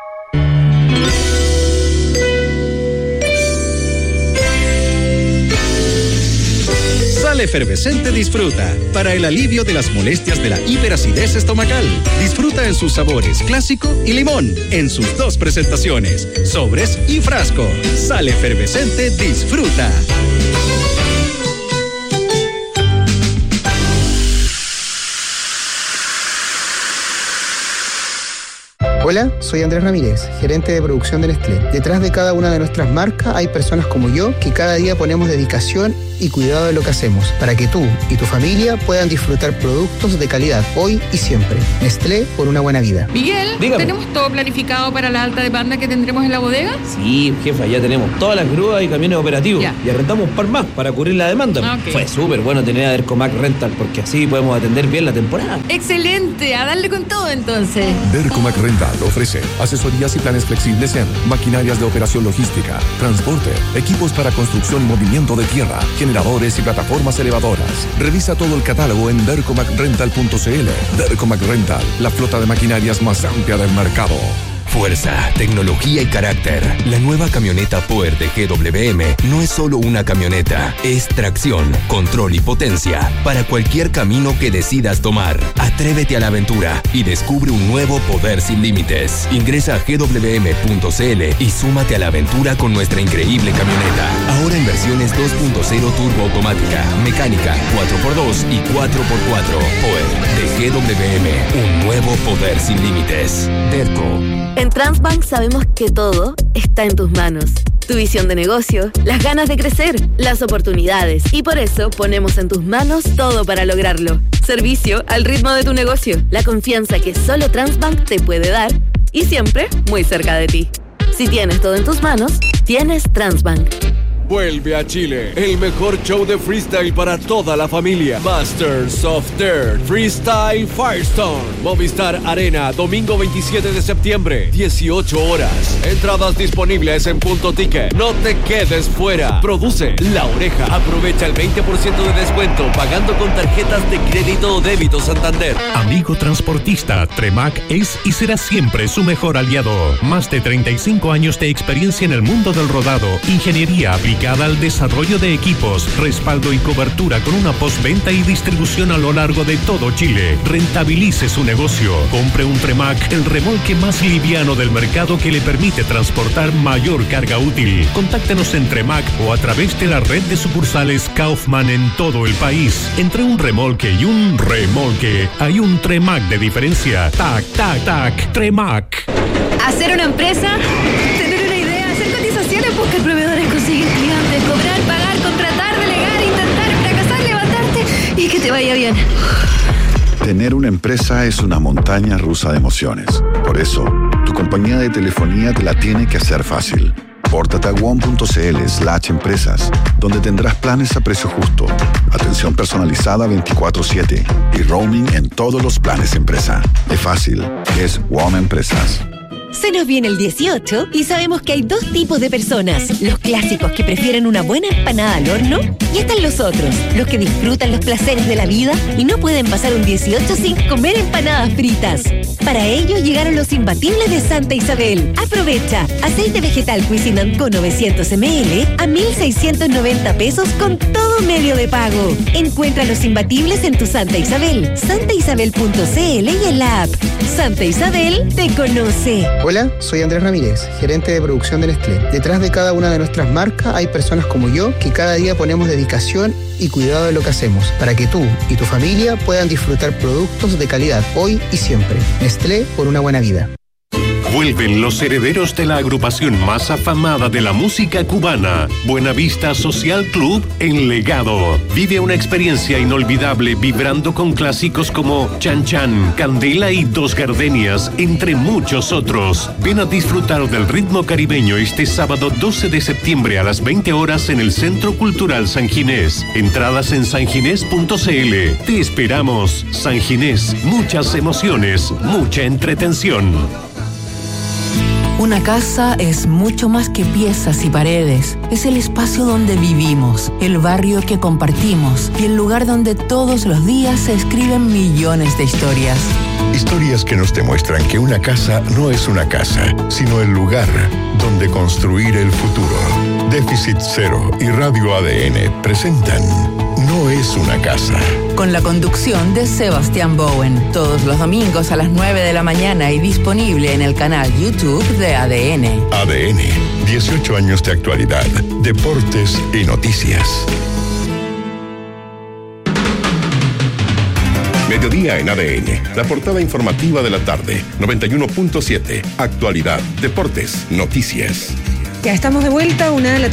Sal Efervescente Disfruta, para el alivio de las molestias de la hiperacidez estomacal. Disfruta en sus sabores clásico y limón, en sus 2 presentaciones, sobres y frasco. Sal Efervescente Disfruta.
Hola, soy Andrés Ramírez, gerente de producción de Nestlé. Detrás de cada una de nuestras marcas hay personas como yo que cada día ponemos dedicación y cuidado de lo que hacemos para que tú y tu familia puedan disfrutar productos de calidad hoy y siempre. Nestlé, por una buena vida.
Miguel,
Dígame.
¿tenemos todo planificado para la alta demanda que tendremos en la bodega?
Sí, jefa, ya tenemos todas las grúas y camiones operativos.
Ya.
Y arrendamos un par más para cubrir la demanda.
Ok.
Fue súper bueno tener a Dercomac Rental porque así podemos atender bien la temporada.
¡Excelente! A darle con todo entonces.
Dercomac Rental ofrece asesorías y planes flexibles en maquinarias de operación logística, transporte, equipos para construcción y movimiento de tierra, generadores y plataformas elevadoras. Revisa todo el catálogo en dercomacrental.cl. Dercomac Rental, la flota de maquinarias más amplia del mercado.
Fuerza, tecnología y carácter. La nueva camioneta Power de GWM no es solo una camioneta, es tracción, control y potencia para cualquier camino que decidas tomar. Atrévete a la aventura y descubre un nuevo poder sin límites. Ingresa a gwm.cl y súmate a la aventura con nuestra increíble camioneta. Ahora en versiones 2.0 turbo automática, mecánica, 4x2 y 4x4. Power de GWM, un nuevo poder sin límites. Derco.
En Transbank sabemos que todo está en tus manos. Tu visión de negocio, las ganas de crecer, las oportunidades. Y por eso ponemos en tus manos todo para lograrlo. Servicio al ritmo de tu negocio. La confianza que solo Transbank te puede dar. Y siempre muy cerca de ti. Si tienes todo en tus manos, tienes Transbank.
Vuelve a Chile, el mejor show de freestyle para toda la familia. Masters of Dirt Freestyle Firestone. Movistar Arena, domingo 27 de septiembre, 18 horas. Entradas disponibles en Punto Ticket. No te quedes fuera. Produce La Oreja. Aprovecha el 20% de descuento pagando con tarjetas de crédito o débito Santander.
Amigo transportista, Tremac es y será siempre su mejor aliado. Más de 35 años de experiencia en el mundo del rodado, ingeniería aplicada dedicada al desarrollo de equipos, respaldo y cobertura con una postventa y distribución a lo largo de todo Chile. Rentabilice su negocio. Compre un Tremac, el remolque más liviano del mercado que le permite transportar mayor carga útil. Contáctenos en Tremac o a través de la red de sucursales Kaufman en todo el país. Entre un remolque y un remolque hay un Tremac de diferencia. Tac, tac, tac. Tremac.
Hacer una empresa, tener una idea, hacer cotizaciones, buscar proveedores, conseguir clientes, cobrar, pagar, contratar, delegar, intentar, fracasar, levantarte y que te vaya bien.
Tener una empresa es una montaña rusa de emociones. Por eso, tu compañía de telefonía te la tiene que hacer fácil. Pórtate a one.cl/empresas, donde tendrás planes a precio justo, atención personalizada 24/7 y roaming en todos los planes empresa. Es fácil, es WOM Empresas.
Se nos viene el 18 y sabemos que hay dos tipos de personas. Los clásicos que prefieren una buena empanada al horno y están los otros, los que disfrutan los placeres de la vida y no pueden pasar un 18 sin comer empanadas fritas. Para ello llegaron los imbatibles de Santa Isabel. Aprovecha aceite vegetal Cuisinant con 900 ml a 1.690 pesos con todo medio de pago. Encuentra los imbatibles en tu Santa Isabel, santaisabel.cl y en la app. Santa Isabel te conoce.
Hola, soy Andrés Ramírez, gerente de producción de Nestlé. Detrás de cada una de nuestras marcas hay personas como yo que cada día ponemos dedicación y cuidado de lo que hacemos para que tú y tu familia puedan disfrutar productos de calidad hoy y siempre. Nestlé, por una buena vida.
Vuelven los herederos de la agrupación más afamada de la música cubana, Buenavista Social Club en Legado. Vive una experiencia inolvidable vibrando con clásicos como Chan Chan, Candela y Dos Gardenias, entre muchos otros. Ven a disfrutar del ritmo caribeño este sábado 12 de septiembre a las 20 horas en el Centro Cultural San Ginés. Entradas en sanginés.cl. Te esperamos. San Ginés, muchas emociones, mucha entretención.
Una casa es mucho más que piezas y paredes. Es el espacio donde vivimos, el barrio que compartimos y el lugar donde todos los días se escriben millones de historias.
Historias que nos demuestran que una casa no es una casa, sino el lugar donde construir el futuro. Déficit Cero y Radio ADN presentan No es una casa.
Con la conducción de Sebastián Bowen, todos los domingos a las 9 de la mañana y disponible en el canal YouTube de ADN.
ADN, 18 años de actualidad, deportes y noticias. Mediodía en ADN, la portada informativa de la tarde, 91.7, actualidad, deportes, noticias.
Ya estamos de vuelta,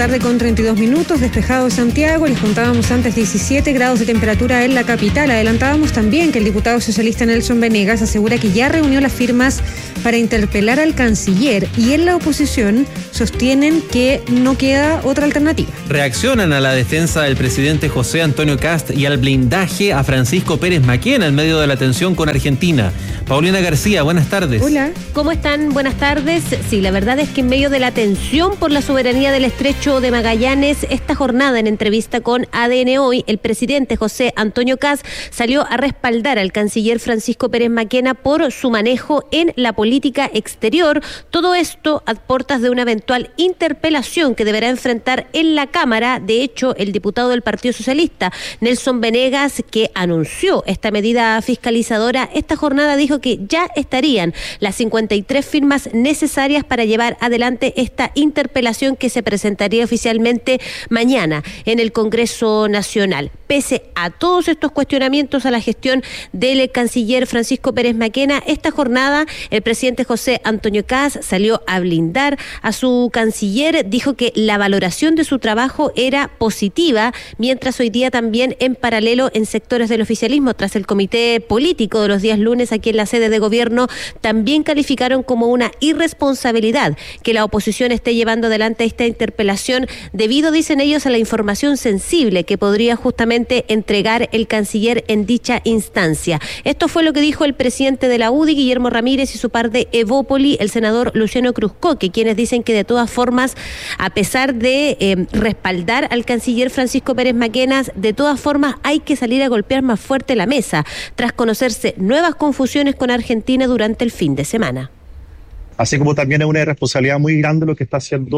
1:32 p.m, despejado Santiago. Les contábamos antes 17 grados de temperatura en la capital. Adelantábamos también que el diputado socialista Nelson Venegas asegura que ya reunió las firmas para interpelar al canciller y en la oposición sostienen que no queda otra alternativa.
Reaccionan a la defensa del presidente José Antonio Kast y al blindaje a Francisco Pérez Maquena en medio de la tensión con Argentina. Paulina García, buenas tardes.
Hola. ¿Cómo están? Buenas tardes. Sí, la verdad es que en medio de la tensión por la soberanía del Estrecho de Magallanes, esta jornada en entrevista con ADN Hoy, el presidente José Antonio Kast salió a respaldar al canciller Francisco Pérez Maquena por su manejo en la política exterior. Todo esto a puertas de una eventual interpelación que deberá enfrentar en la Cámara. De hecho, el diputado del Partido Socialista, Nelson Venegas, que anunció esta medida fiscalizadora, esta jornada dijo que ya estarían las 53 firmas necesarias para llevar adelante esta interpelación que se presentaría oficialmente mañana en el Congreso Nacional. Pese a todos estos cuestionamientos a la gestión del canciller Francisco Pérez Maquena, esta jornada el presidente José Antonio Kast salió a blindar a su canciller, dijo que la valoración de su trabajo era positiva, mientras hoy día también en paralelo en sectores del oficialismo, tras el comité político de los días lunes aquí en la sede de gobierno, también calificaron como una irresponsabilidad que la oposición esté llevando adelante esta interpelación debido, dicen ellos, a la información sensible que podría justamente entregar el canciller en dicha instancia. Esto fue lo que dijo el presidente de la UDI, Guillermo Ramírez, y su par de Evópoli, el senador Luciano Cruzcoque, quienes dicen que de todas formas, a pesar de respaldar al canciller Francisco Pérez Maquena, de todas formas hay que salir a golpear más fuerte la mesa, tras conocerse nuevas confusiones con Argentina durante el fin de semana.
Así como también es una irresponsabilidad muy grande lo que está haciendo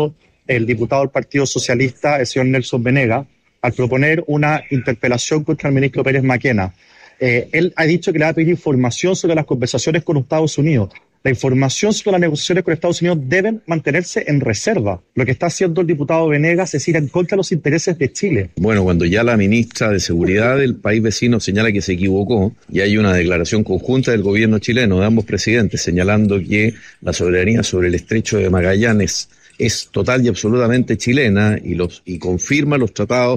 el diputado del Partido Socialista, el señor Nelson Venegas, al proponer una interpelación contra el ministro Pérez Maquena. Él ha dicho que le va a pedir información sobre las conversaciones con Estados Unidos. La información sobre las negociaciones con Estados Unidos deben mantenerse en reserva. Lo que está haciendo el diputado Venegas es ir en contra de los intereses de Chile.
Bueno, cuando ya la ministra de Seguridad del país vecino señala que se equivocó, y hay una declaración conjunta del gobierno chileno de ambos presidentes señalando que la soberanía sobre el estrecho de Magallanes es total y absolutamente chilena y confirma los tratados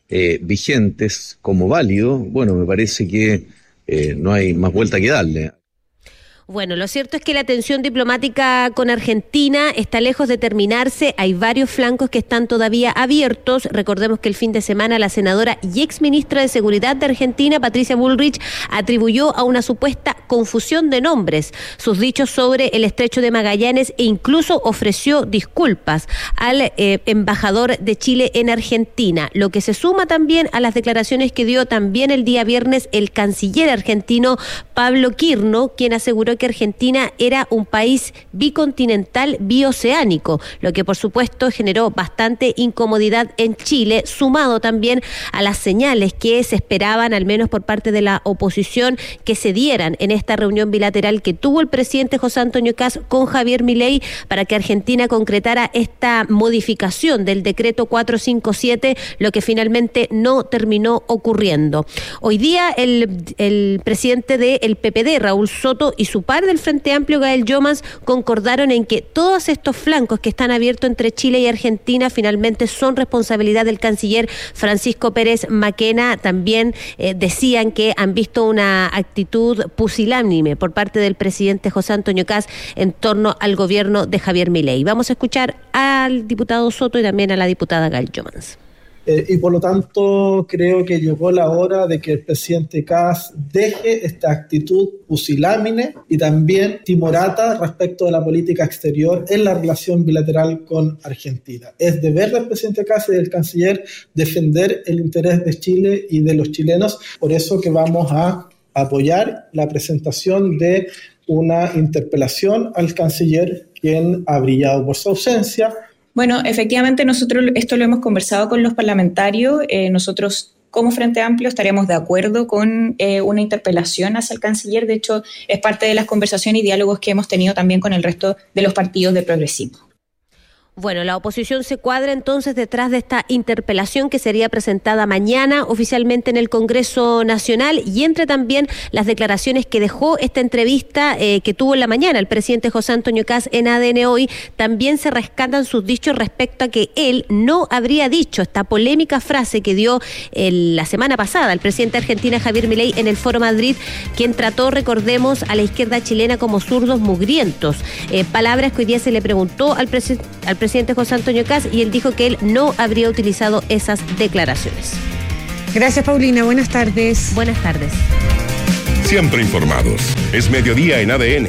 vigentes como válidos, bueno, me parece que no hay más vuelta que darle.
Bueno, lo cierto es que la tensión diplomática con Argentina está lejos de terminarse. Hay varios flancos que están todavía abiertos. Recordemos que el fin de semana la senadora y exministra de Seguridad de Argentina, Patricia Bullrich, atribuyó a una supuesta confusión de nombres sus dichos sobre el estrecho de Magallanes e incluso ofreció disculpas al embajador de Chile en Argentina, lo que se suma también a las declaraciones que dio también el día viernes el canciller argentino Pablo Quirno, quien aseguró que Argentina era un país bicontinental bioceánico, lo que por supuesto generó bastante incomodidad en Chile, sumado también a las señales que se esperaban, al menos por parte de la oposición, que se dieran en esta reunión bilateral que tuvo el presidente José Antonio Kast con Javier Milei para que Argentina concretara esta modificación del decreto 457, lo que finalmente no terminó ocurriendo. Hoy día el presidente del PPD, Raúl Soto, y su par del Frente Amplio, Gael Jomans, concordaron en que todos estos flancos que están abiertos entre Chile y Argentina finalmente son responsabilidad del canciller Francisco Pérez Maquena. También decían que han visto una actitud pusilánime por parte del presidente José Antonio Kast en torno al gobierno de Javier Milei. Vamos a escuchar al diputado Soto y también a la diputada Gael Jomans.
Y por lo tanto creo que llegó la hora de que el presidente Kast deje esta actitud pusilánime y también timorata respecto de la política exterior en la relación bilateral con Argentina. Es deber del presidente Kast y del canciller defender el interés de Chile y de los chilenos, por eso que vamos a apoyar la presentación de una interpelación al canciller, quien ha brillado por su ausencia.
Bueno, efectivamente nosotros esto lo hemos conversado con los parlamentarios. Nosotros como Frente Amplio estaríamos de acuerdo con una interpelación hacia el canciller. De hecho, es parte de las conversaciones y diálogos que hemos tenido también con el resto de los partidos de progresismo.
Bueno, la oposición se cuadra entonces detrás de esta interpelación que sería presentada mañana oficialmente en el Congreso Nacional, y entre también las declaraciones que dejó esta entrevista que tuvo en la mañana el presidente José Antonio Kast en ADN Hoy. También se rescatan sus dichos respecto a que él no habría dicho esta polémica frase que dio la semana pasada el presidente de Argentina, Javier Milei, en el Foro Madrid, quien trató, recordemos, a la izquierda chilena como zurdos mugrientos. Palabras que hoy día se le preguntó al presidente José Antonio Kast, y él dijo que él no habría utilizado esas declaraciones.
Gracias, Paulina. Buenas tardes.
Buenas tardes.
Siempre informados. Es mediodía en ADN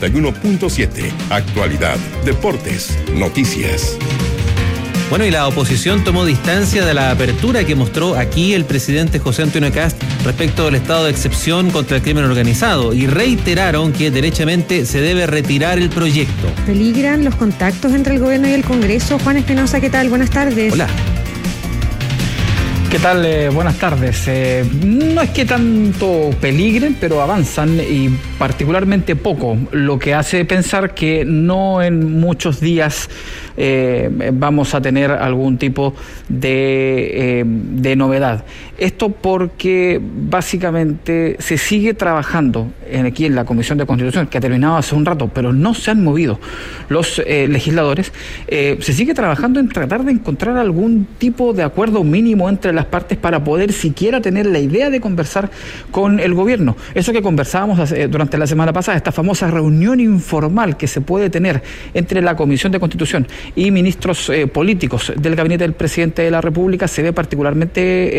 91.7. Actualidad, deportes, noticias.
Bueno, y la oposición tomó distancia de la apertura que mostró aquí el presidente José Antonio Kast respecto del estado de excepción contra el crimen organizado, y reiteraron que derechamente se debe retirar el proyecto.
¿Peligran los contactos entre el gobierno y el Congreso? Juan Espinosa, ¿qué tal? Buenas tardes.
Hola.
¿Qué tal? Buenas tardes. No es que tanto peligren, pero avanzan, y particularmente poco, lo que hace pensar que no en muchos días vamos a tener algún tipo de novedad. Esto porque básicamente se sigue trabajando aquí en la Comisión de Constitución, que ha terminado hace un rato, pero no se han movido los legisladores. Se sigue trabajando en tratar de encontrar algún tipo de acuerdo mínimo entre las partes para poder siquiera tener la idea de conversar con el gobierno. Eso que conversábamos durante la semana pasada, esta famosa reunión informal que se puede tener entre la Comisión de Constitución y ministros políticos del gabinete del presidente de la República, se ve particularmente complejidad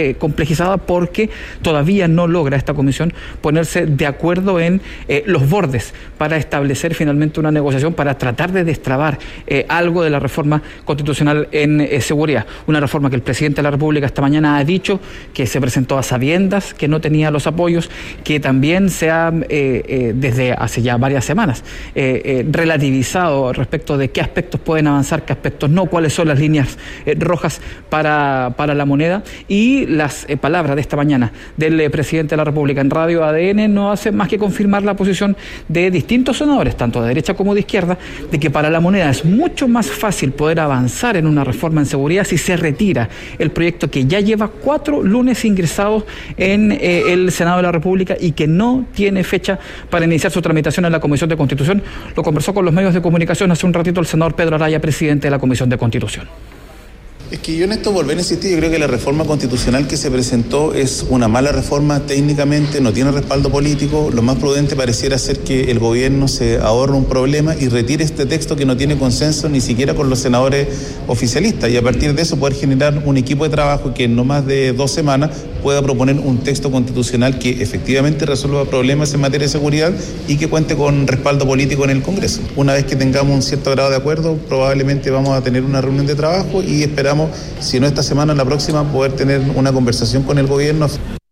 complejizada porque todavía no logra esta comisión ponerse de acuerdo en los bordes para establecer finalmente una negociación para tratar de destrabar algo de la reforma constitucional en seguridad. Una reforma que el presidente de la República esta mañana ha dicho que se presentó a sabiendas, que no tenía los apoyos, que también se ha, desde hace ya varias semanas, relativizado respecto de qué aspectos pueden avanzar, qué aspectos no, cuáles son las líneas rojas para la moneda. Y las palabras de esta mañana del presidente de la República en Radio ADN no hacen más que confirmar la posición de distintos senadores, tanto de derecha como de izquierda, de que para la moneda es mucho más fácil poder avanzar en una reforma en seguridad si se retira el proyecto que ya lleva 4 lunes ingresados en el Senado de la República y que no tiene fecha para iniciar su tramitación en la Comisión de Constitución. Lo conversó con los medios de comunicación hace un ratito el senador Pedro Araya, presidente de la Comisión de Constitución.
Es que yo en esto volver a insistir, yo creo que la reforma constitucional que se presentó es una mala reforma técnicamente, no tiene respaldo político. Lo más prudente pareciera ser que el gobierno se ahorre un problema y retire este texto que no tiene consenso ni siquiera con los senadores oficialistas, y a partir de eso poder generar un equipo de trabajo que en no más de 2 semanas pueda proponer un texto constitucional que efectivamente resuelva problemas en materia de seguridad y que cuente con respaldo político en el Congreso. Una vez que tengamos un cierto grado de acuerdo, probablemente vamos a tener una reunión de trabajo y esperamos, si no esta semana, la próxima, poder tener una conversación con el gobierno.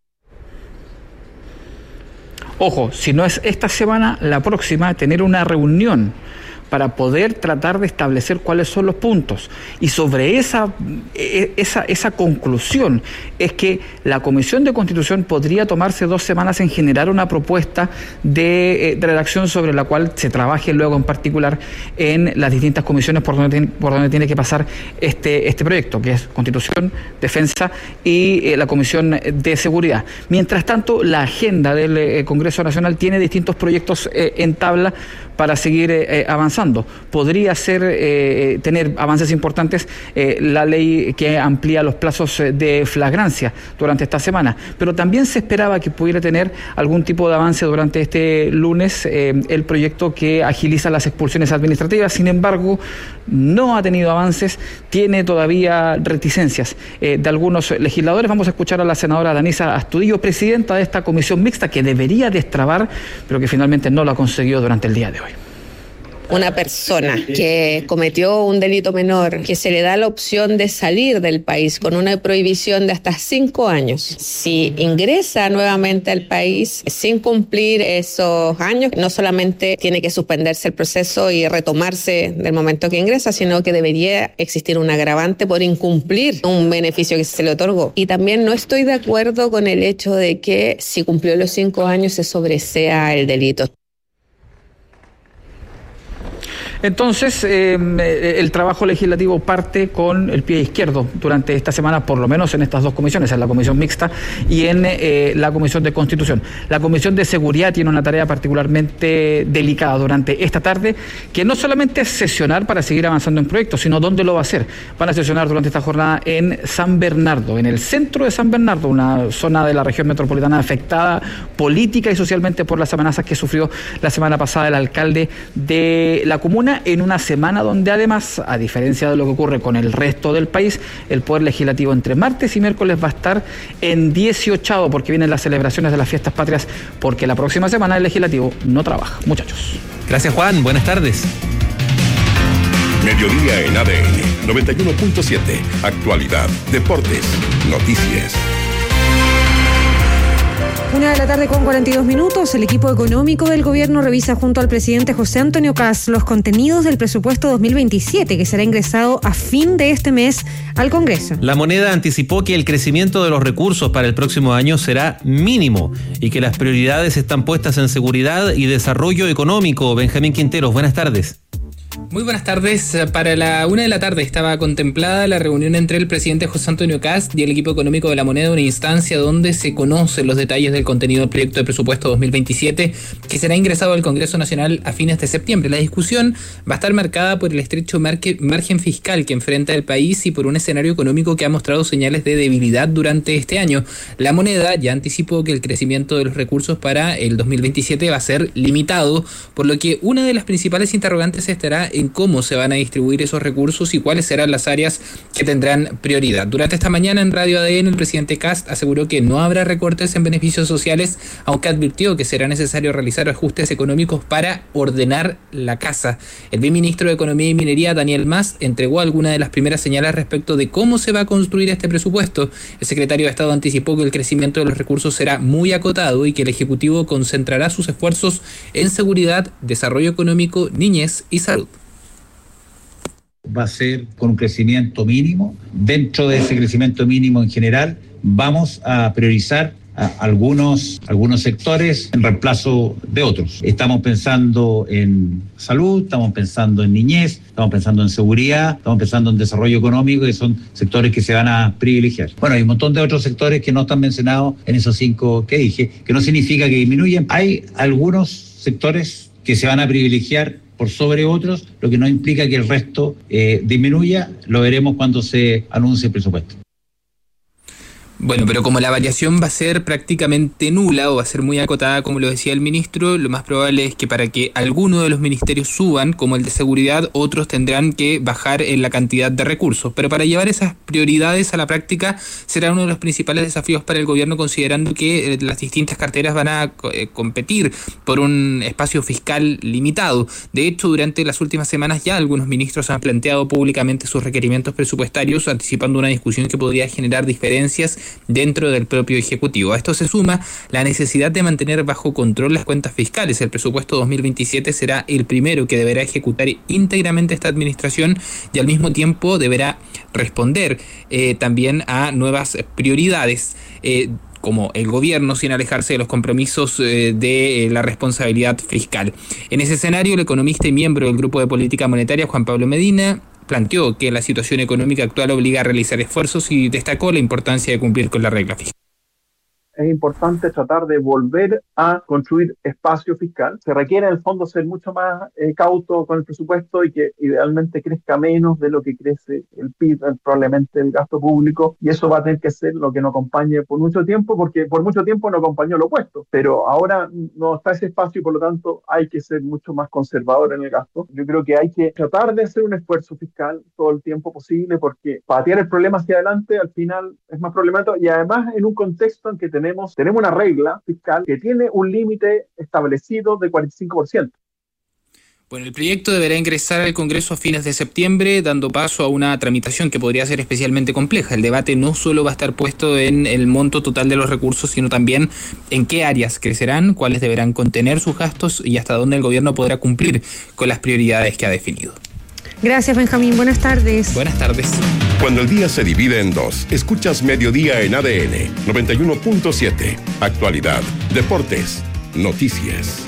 Ojo, si no es esta semana, la próxima, tener una reunión para poder tratar de establecer cuáles son los puntos. Y sobre esa conclusión es que la Comisión de Constitución podría tomarse 2 semanas en generar una propuesta de redacción sobre la cual se trabaje luego en particular en las distintas comisiones por donde tiene que pasar este proyecto, que es Constitución, Defensa y la Comisión de Seguridad. Mientras tanto, la agenda del Congreso Nacional tiene distintos proyectos en tabla para seguir avanzando. Podría ser tener avances importantes la ley que amplía los plazos de flagrancia durante esta semana, pero también se esperaba que pudiera tener algún tipo de avance durante este lunes el proyecto que agiliza las expulsiones administrativas. Sin embargo, no ha tenido avances, tiene todavía reticencias de algunos legisladores. Vamos a escuchar a la senadora Danisa Astudillo, presidenta de esta comisión mixta que debería destrabar, pero que finalmente no lo ha conseguido durante el día de hoy.
Una persona que cometió un delito menor, que se le da la opción de salir del país con una prohibición de hasta 5 años. Si ingresa nuevamente al país sin cumplir esos años, no solamente tiene que suspenderse el proceso y retomarse del momento que ingresa, sino que debería existir un agravante por incumplir un beneficio que se le otorgó. Y también no estoy de acuerdo con el hecho de que si cumplió los 5 años se sobresea el delito.
Entonces, el trabajo legislativo parte con el pie izquierdo durante esta semana, por lo menos en estas 2 comisiones, en la comisión mixta y en la comisión de Constitución. La comisión de Seguridad tiene una tarea particularmente delicada durante esta tarde, que no solamente es sesionar para seguir avanzando en proyectos, sino dónde lo va a hacer. Van a sesionar durante esta jornada en San Bernardo, en el centro de San Bernardo, una zona de la región metropolitana afectada política y socialmente por las amenazas que sufrió la semana pasada el alcalde de la comuna, en una semana donde además, a diferencia de lo que ocurre con el resto del país, el Poder Legislativo entre martes y miércoles va a estar en 18º, porque vienen las celebraciones de las fiestas patrias, porque la próxima semana el Legislativo no trabaja. Muchachos.
Gracias, Juan. Buenas tardes.
Mediodía en ADN 91.7. Actualidad, deportes, noticias.
1:42 p.m. El equipo económico del gobierno revisa junto al presidente José Antonio Kast los contenidos del presupuesto 2027 que será ingresado a fin de este mes al Congreso.
La moneda anticipó que el crecimiento de los recursos para el próximo año será mínimo y que las prioridades están puestas en seguridad y desarrollo económico. Benjamín Quinteros, buenas tardes.
Muy buenas tardes. Para la 1:00 p.m. estaba contemplada la reunión entre el presidente José Antonio Kast y el equipo económico de la moneda, una instancia donde se conocen los detalles del contenido del proyecto de presupuesto 2027 que será ingresado al Congreso Nacional a fines de septiembre. La discusión va a estar marcada por el estrecho margen fiscal que enfrenta el país y por un escenario económico que ha mostrado señales de debilidad durante este año. La moneda ya anticipó que el crecimiento de los recursos para el 2027 va a ser limitado, por lo que una de las principales interrogantes estará está en cómo se van a distribuir esos recursos y cuáles serán las áreas que tendrán prioridad. Durante esta mañana en Radio ADN el presidente Kast aseguró que no habrá recortes en beneficios sociales, aunque advirtió que será necesario realizar ajustes económicos para ordenar la casa. El viceministro de Economía y Minería, Daniel Mas, entregó algunas de las primeras señales respecto de cómo se va a construir este presupuesto. El secretario de Estado anticipó que el crecimiento de los recursos será muy acotado y que el Ejecutivo concentrará sus esfuerzos en seguridad, desarrollo económico, niñez y salud.
Va a ser con un crecimiento mínimo. Dentro de ese crecimiento mínimo en general, vamos a priorizar algunos sectores en reemplazo de otros. Estamos pensando en salud, estamos pensando en niñez, estamos pensando en seguridad, estamos pensando en desarrollo económico, que son sectores que se van a privilegiar. Bueno, hay un montón de otros sectores que no están mencionados en esos 5 que dije, que no significa que disminuyen. Hay algunos sectores que se van a privilegiar por sobre otros, lo que no implica que el resto disminuya. Lo veremos cuando se anuncie el presupuesto.
Bueno, pero como la variación va a ser prácticamente nula o va a ser muy acotada, como lo decía el ministro, lo más probable es que para que alguno de los ministerios suban, como el de seguridad, otros tendrán que bajar en la cantidad de recursos. Pero para llevar esas prioridades a la práctica será uno de los principales desafíos para el gobierno, considerando que las distintas carteras van a competir por un espacio fiscal limitado. De hecho, durante las últimas semanas ya algunos ministros han planteado públicamente sus requerimientos presupuestarios, anticipando una discusión que podría generar diferencias dentro del propio Ejecutivo. A esto se suma la necesidad de mantener bajo control las cuentas fiscales. El presupuesto 2027 será el primero que deberá ejecutar íntegramente esta administración y al mismo tiempo deberá responder también a nuevas prioridades, como el gobierno, sin alejarse de los compromisos de la responsabilidad fiscal. En ese escenario, el economista y miembro del Grupo de Política Monetaria, Juan Pablo Medina, planteó que la situación económica actual obliga a realizar esfuerzos y destacó la importancia de cumplir con la regla fiscal.
Es importante tratar de volver a construir espacio fiscal. Se requiere en el fondo ser mucho más cauto con el presupuesto y que idealmente crezca menos de lo que crece el PIB, probablemente el gasto público, y eso va a tener que ser lo que nos acompañe por mucho tiempo, porque por mucho tiempo nos acompañó lo opuesto, pero ahora no está ese espacio y por lo tanto hay que ser mucho más conservador en el gasto. Yo creo que hay que tratar de hacer un esfuerzo fiscal todo el tiempo posible, porque patear el problema hacia adelante al final es más problemático, y además en un contexto en que tenemos una regla fiscal que tiene un límite establecido de 45%.
Bueno, el proyecto deberá ingresar al Congreso a fines de septiembre, dando paso a una tramitación que podría ser especialmente compleja. El debate no solo va a estar puesto en el monto total de los recursos, sino también en qué áreas crecerán, cuáles deberán contener sus gastos y hasta dónde el gobierno podrá cumplir con las prioridades que ha definido.
Gracias, Benjamín. Buenas tardes.
Buenas tardes.
Cuando el día se divide en dos, escuchas Mediodía en ADN 91.7. Actualidad, deportes, noticias.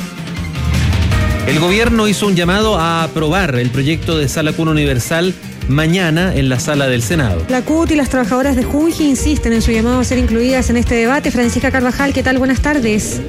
El gobierno hizo un llamado a aprobar el proyecto de Sala Cuna Universal mañana en la sala del Senado.
La CUT y las trabajadoras de Junji insisten en su llamado a ser incluidas en este debate. Francisca Carvajal, ¿qué tal? Buenas tardes.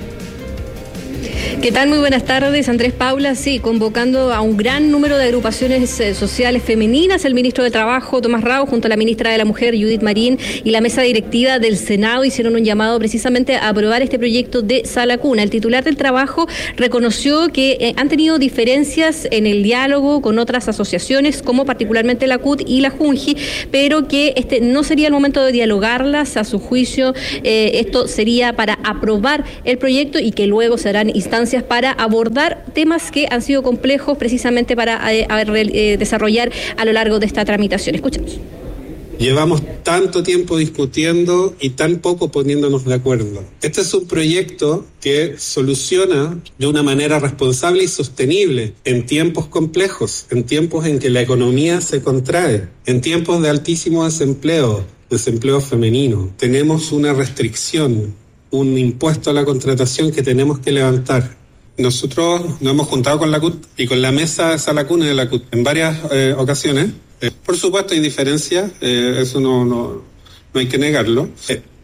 ¿Qué tal? Muy buenas tardes, Andrés Paula. Sí, convocando a un gran número de agrupaciones sociales femeninas, el ministro de Trabajo, Tomás Rao, junto a la ministra de la Mujer, Judith Marín, y la mesa directiva del Senado hicieron un llamado precisamente a aprobar este proyecto de Sala Cuna. El titular del Trabajo reconoció que han tenido diferencias en el diálogo con otras asociaciones, como particularmente la CUT y la Junji, pero que este no sería el momento de dialogarlas. A su juicio, esto sería para aprobar el proyecto y que luego serán instancias para abordar temas que han sido complejos precisamente para desarrollar a lo largo de esta tramitación. Escuchamos.
Llevamos tanto tiempo discutiendo y tan poco poniéndonos de acuerdo. Este es un proyecto que soluciona de una manera responsable y sostenible en tiempos complejos, en tiempos en que la economía se contrae, en tiempos de altísimo desempleo femenino. Tenemos una restricción, un impuesto a la contratación que tenemos que levantar. Nosotros nos hemos juntado con la CUT y con la mesa de Sala Cuna de la CUT en varias ocasiones. Por supuesto hay diferencias, eso no hay que negarlo.